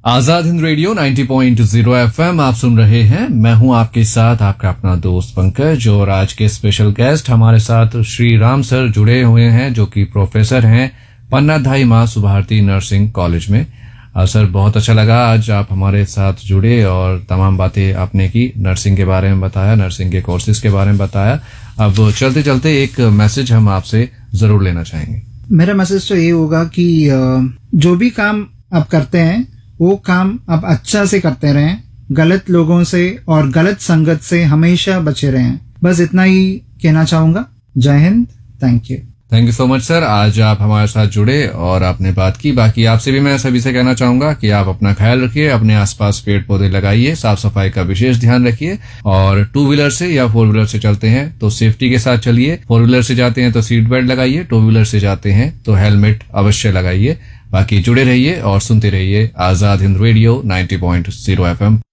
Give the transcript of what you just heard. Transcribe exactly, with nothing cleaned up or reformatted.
Azad Hind radio नब्बे point zero FM आप सुन रहे हैं। मैं हूं आपके साथ आपका अपना दोस्त पंकज और आज के स्पेशल गेस्ट हमारे साथ श्री राम सर जुड़े हुए हैं जो कि प्रोफेसर हैं पन्नाधाई मां सुभारती नर्सिंग कॉलेज में। आ, सर बहुत अच्छा लगा आज आप हमारे साथ जुड़े और तमाम बातें आपने की, नर्सिंग के बारे में बताया, नर्सिंग के कोर्सेज के बारे में बताया। अब चलते चलते एक मैसेज हम आपसे जरूर लेना चाहेंगे। मेरा मैसेज तो ये होगा कि जो भी काम आप करते हैं वो काम आप अच्छा से करते रहें, गलत लोगों से और गलत संगत से हमेशा बचे रहें। बस इतना ही कहना चाहूंगा। जय Hind. Thank you thank you so much sir, आज आप हमारे साथ जुड़े और आपने बात की। बाकी आपसे भी मैं सभी से कहना चाहूंगा कि आप अपना ख्याल रखिए, अपने आसपास पेड़ पौधे लगाइए, साफ सफाई का विशेष ध्यान रखिए और टू व्हीलर से या फोर व्हीलर से चलते हैं तो सेफ्टी के साथ चलिए। फोर व्हीलर से जाते हैं तो सीट बेल्ट लगाइए, टू व्हीलर से जाते हैं तो हेलमेट अवश्य लगाइए। बाकी जुड़े रहिए और सुनते रहिए आजाद हिंद रेडियो नब्बे पॉइंट ज़ीरो एफएम।